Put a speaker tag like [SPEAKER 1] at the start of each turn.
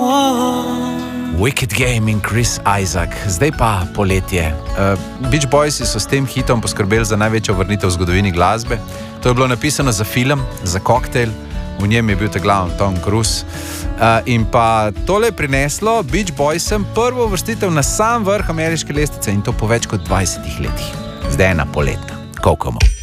[SPEAKER 1] Wicked Game in Chris Isaak, zdaj pa poletje. Beach Boysi so s tem hitom poskrbeli za največjo vrnitev v zgodovini glasbe. To je bilo napisano za film, za Cocktail, v njem je bil ta glavni Tom Cruise. In pa tole je prineslo Beach Boysem prvo uvrstitev na sam vrh ameriške lestvice in to po več kot 20 letih. Zdaj je ena poletna. Kokomo.